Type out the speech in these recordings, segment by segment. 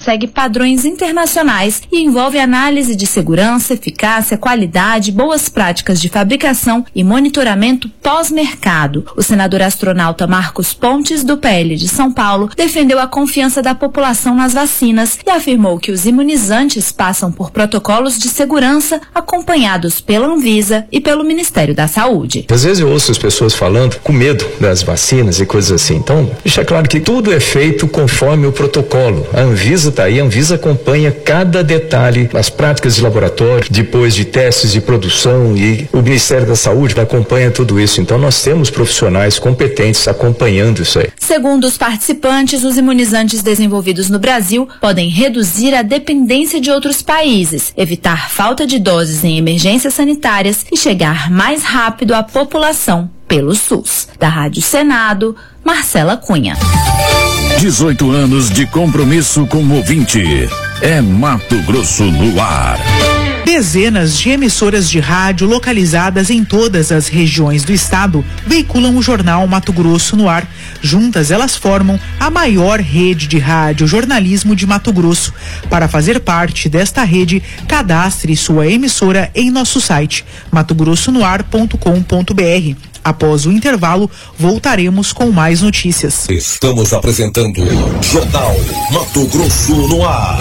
segue padrões internacionais e envolve análise de segurança, eficácia, qualidade, boas práticas de fabricação e monitoramento pós-mercado. O senador astronauta Marcos Pontes, do PL de São Paulo, defendeu a confiança da população nas vacinas e afirmou que os imunizantes passam por protocolos de segurança acompanhados pela Anvisa e pelo Ministério da Saúde. Às vezes eu ouço as pessoas falando com medo das vacinas e coisas assim. Então, deixa claro que tudo é feito conforme o protocolo. A Anvisa está aí, a Anvisa acompanha cada detalhe, as práticas de laboratório, depois de testes de produção, e o Ministério da Saúde acompanha tudo isso. Então, nós temos profissionais competentes acompanhando isso aí. Segundo os participantes, os imunizantes desenvolvidos no Brasil podem reduzir a dependência de outros países, evitar falta de doses em emergências sanitárias e chegar mais rápido à população pelo SUS. Da Rádio Senado, Marcela Cunha. 18 anos de compromisso com o ouvinte. É Mato Grosso no ar. Dezenas de emissoras de rádio localizadas em todas as regiões do estado veiculam o jornal Mato Grosso no ar. Juntas, elas formam a maior rede de rádio jornalismo de Mato Grosso. Para fazer parte desta rede, cadastre sua emissora em nosso site matogrossonoar.com.br. Após o intervalo, voltaremos com mais notícias. Estamos apresentando Jornal Mato Grosso no ar.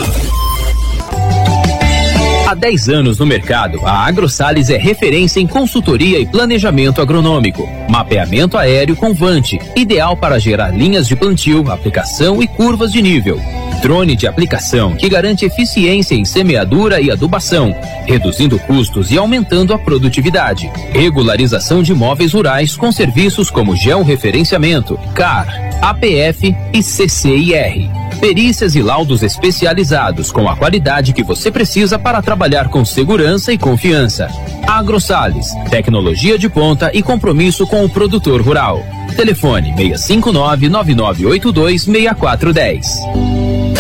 Há 10 anos no mercado, a AgroSales é referência em consultoria e planejamento agronômico. Mapeamento aéreo com Vante, ideal para gerar linhas de plantio, aplicação e curvas de nível. Drone de aplicação que garante eficiência em semeadura e adubação, reduzindo custos e aumentando a produtividade. Regularização de imóveis rurais com serviços como georreferenciamento, CAR, APF e CCIR. Perícias e laudos especializados com a qualidade que você precisa para trabalhar com segurança e confiança. AgroSales, tecnologia de ponta e compromisso com o produtor rural. Telefone 659-9982-6410.